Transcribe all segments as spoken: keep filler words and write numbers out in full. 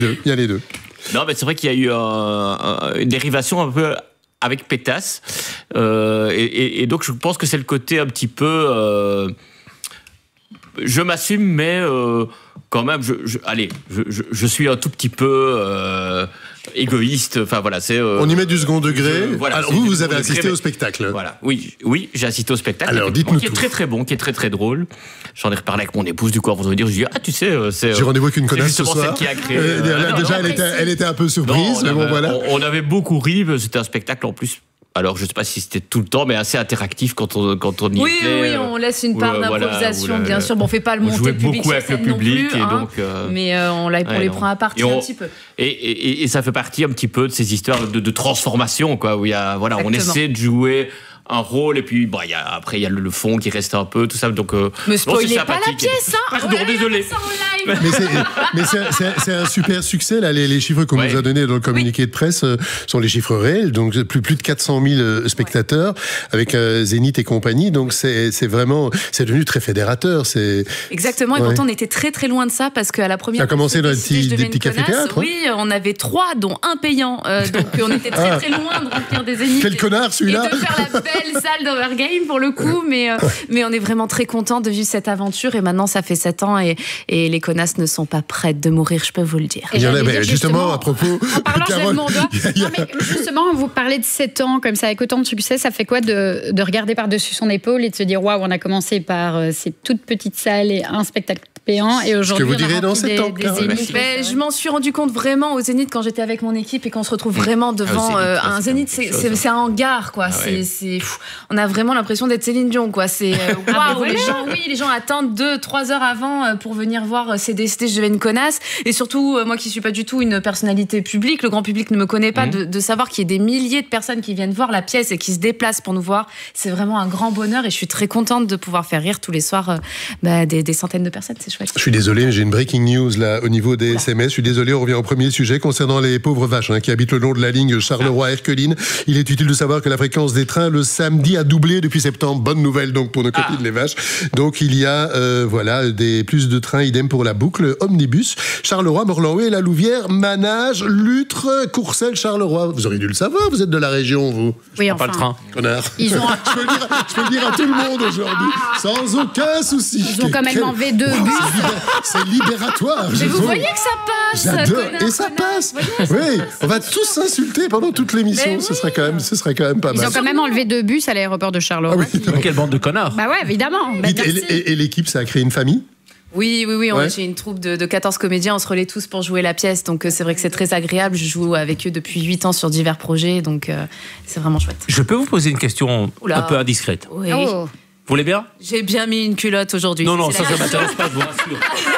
Il y a les deux. Non, mais c'est vrai qu'il y a eu un, un, une dérivation un peu avec Pétasse. Euh, et, et, et donc, je pense que c'est le côté un petit peu... Euh, je m'assume, mais euh, quand même, je, je, allez, je, je, je suis un tout petit peu euh, égoïste. Enfin, voilà, c'est... Euh, On y met du second degré. Je, voilà, Alors, vous, vous avez assisté degré, au spectacle. Voilà, oui, oui, j'ai assisté au spectacle. Alors, dites-nous qui est tout. très, très bon, qui est très, très drôle. J'en ai reparlé avec mon épouse, du coup, avant de dire, je dis, ah, tu sais, c'est... J'ai rendez-vous avec une connasse ce celle soir. qui a créé... Euh, euh, déjà, non, elle, était, elle était un peu surprise, non, mais avait, bon, voilà. On, on avait beaucoup ri, c'était un spectacle en plus... Alors, je ne sais pas si c'était tout le temps, mais assez interactif quand on, quand on y oui, était. Oui, oui, on laisse une part euh, d'improvisation, voilà, bien sûr. Bon, on ne fait pas le monter le public. On jouait beaucoup avec le public. Plus, et hein, donc, euh, mais euh, on, là, on ouais, les non. prend à partie on, un petit peu. Et, et, et ça fait partie un petit peu de ces histoires de, de transformation, quoi, où il y a, voilà, on essaie de jouer un rôle, et puis bon, y a, après, il y a le, le fond qui reste un peu, tout ça. Donc, euh, me spoilez pas la pièce, hein. Pardon, ouais, désolé. Mais c'est un super succès, là. Les, les chiffres qu'on ouais. nous a donnés dans le communiqué oui. de presse euh, sont les chiffres réels. Donc, plus, plus de quatre cent mille euh, spectateurs ouais. avec euh, Zénith et compagnie. Donc, c'est vraiment, c'est devenu très fédérateur. Exactement. Et ouais. pourtant, on était très, très loin de ça parce qu'à la première. Ça a commencé dans des petits, des petits cafés-théâtres. Oui, on avait trois, dont un payant. Euh, donc, on était très, ah. très loin de remplir des Zéniths. Quel connard, celui-là! Et de faire la belle salle d'Overgame, pour le coup. Mais, euh, mais on est vraiment très contents de vivre cette aventure. Et maintenant, ça fait sept ans et, et les connasses ne sont pas prêtes de mourir, je peux vous le dire. Et il y en a, mais justement, à propos... En parlant, je lève mon doigt. Non, mais justement, vous parlez de sept ans, comme ça, avec autant de succès, ça fait quoi de, de regarder par-dessus son épaule et de se dire, waouh, on a commencé par euh, ces toutes petites salles et un spectacle payant, et aujourd'hui, on a rempli dans des, ans, des Zéniths. Ben, je m'en suis rendu compte vraiment au Zénith quand j'étais avec mon équipe et qu'on se retrouve vraiment devant euh, un Zénith, c'est un hangar, quoi. Ah ouais. C'est, pff, on a vraiment l'impression d'être Céline Dion, quoi. C'est waouh, ah ben les gens, oui, les gens attendent deux, trois heures avant pour venir voir C D C T, je deviens une connasse. Et surtout, moi qui suis pas du tout une personnalité publique, le grand public ne me connaît pas, mmh. de, de savoir qu'il y a des milliers de personnes qui viennent voir la pièce et qui se déplacent pour nous voir, c'est vraiment un grand bonheur et je suis très contente de pouvoir faire rire tous les soirs euh, bah, des, des centaines de personnes, c'est chouette. Je suis désolé, j'ai une breaking news là au niveau des S M S. Je suis désolé, on revient au premier sujet concernant les pauvres vaches hein, qui habitent le long de la ligne Charleroi-Herculine. Il est utile de savoir que la fréquence des trains le samedi a doublé depuis septembre. Bonne nouvelle donc pour nos copines ah. les vaches. Donc il y a euh, voilà des plus de trains, idem pour la boucle Omnibus. Charleroi, Morlanoué, La Louvière, Manage, Lutre, Courcelles, Charleroi. Vous auriez dû le savoir, vous êtes de la région, vous. Oui, enfin. Pas le train. Connard. Ils ont... je, peux le dire, je peux le dire à tout le monde aujourd'hui, sans aucun souci. Ils ont quand même enlevé deux bus. C'est libératoire. Mais vous voyez que ça passe. J'adore. Et ça passe. Oui, on va tous s'insulter pendant toute l'émission. Oui. Ce serait quand même, ce serait quand même pas Ils mal. Ils ont quand même enlevé deux bus à l'aéroport de Charleroi. Ah oui, quelle bande de connards. Bah ouais, évidemment. Bah, et et, et l'équipe, ça a créé une famille? Oui, oui, oui. Ouais. J'ai une troupe de, de quatorze comédiens. On se relaie tous pour jouer la pièce. Donc, c'est vrai que c'est très agréable. Je joue avec eux depuis huit ans sur divers projets. Donc, euh, c'est vraiment chouette. Je peux vous poser une question Oula. un peu indiscrète? Oui. Oh. Vous voulez bien? J'ai bien mis une culotte aujourd'hui. Non, non, ça, ça m'intéresse pas, je vous rassure.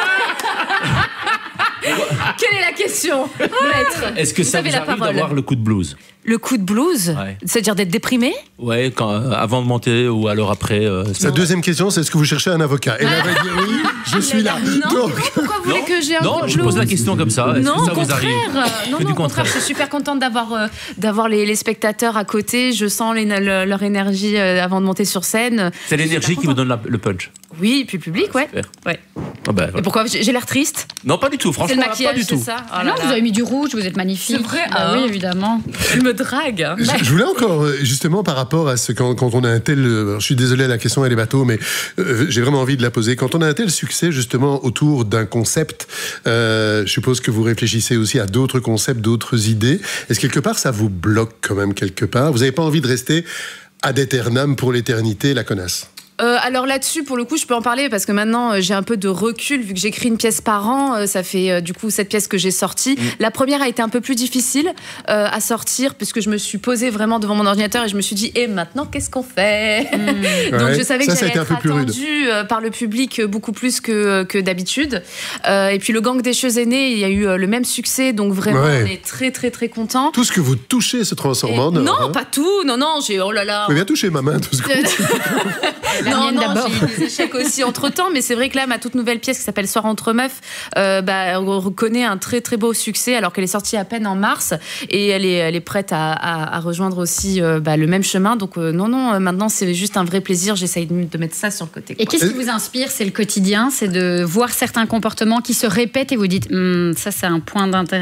Quelle est la question, maître? Est-ce que vous ça vous arrive d'avoir le coup de blues? Le coup de blues, ouais. C'est-à-dire d'être déprimé? Ouais, quand, euh, avant de monter ou à l'heure après. Euh, Sa deuxième question, c'est est-ce que vous cherchez un avocat? Et là, elle va dire oui, je suis là. Non, Donc... pourquoi vous voulez que j'ai un non, coup de blues? je pose la question comme ça. Non, que ça au vous contraire. arrive Non, non, au contraire, je suis super contente d'avoir euh, d'avoir les, les spectateurs à côté. Je sens les, le, leur énergie euh, avant de monter sur scène. C'est l'énergie qui vous donne la, le punch. Oui, et puis le public, ouais. ouais. Ah ben, et pourquoi j'ai l'air triste? Non, pas du tout, franchement, c'est le maquillage, pas du tout. Ça oh ah non, vous avez mis du rouge, vous êtes magnifique. C'est vrai, bah ah, oui, évidemment. Tu me dragues. Je, je voulais encore, justement, par rapport à ce quand, quand on a un tel, je suis désolé, la question elle est bateau, mais euh, j'ai vraiment envie de la poser. Quand on a un tel succès, justement, autour d'un concept, euh, je suppose que vous réfléchissez aussi à d'autres concepts, d'autres idées. Est-ce quelque part ça vous bloque quand même quelque part? Vous n'avez pas envie de rester ad aeternam pour l'éternité, la connasse? Euh, alors là-dessus, pour le coup, je peux en parler parce que maintenant, euh, j'ai un peu de recul vu que j'écris une pièce par an. Euh, ça fait euh, du coup cette pièce que j'ai sortie. Mmh. La première a été un peu plus difficile euh, à sortir puisque je me suis posée vraiment devant mon ordinateur et je me suis dit, et maintenant, qu'est-ce qu'on fait? mmh. Donc ouais. je savais ça, que j'allais être un peu attendue euh, par le public euh, beaucoup plus que, que d'habitude. Euh, et puis le Gang des Cheveux Aînés, il y a eu euh, le même succès, donc vraiment, ouais. on est très très très contents. Tout ce que vous touchez se transforme en or. Non, hein. pas tout. Non, non, j'ai oh là là. Vous bien touché ma main, tout ce que la non, mienne non, d'abord. j'ai eu des échecs aussi entre-temps, mais c'est vrai que là, ma toute nouvelle pièce qui s'appelle Soir entre meufs, euh, bah, on reconnaît un très très beau succès alors qu'elle est sortie à peine en mars et elle est, elle est prête à, à, à rejoindre aussi euh, bah, le même chemin. Donc euh, non, non, maintenant c'est juste un vrai plaisir, j'essaye de, de mettre ça sur le côté. Et qu'est-ce qui vous inspire? C'est le quotidien, c'est de voir certains comportements qui se répètent et vous dites hm, ça c'est un point d'intérêt